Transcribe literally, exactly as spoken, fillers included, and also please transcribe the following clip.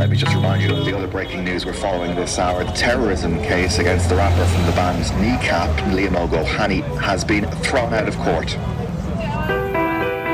let me just remind you of the other breaking news we're following this hour. The terrorism case against the rapper from the band Kneecap, Liam O'Gohany, has been thrown out of court.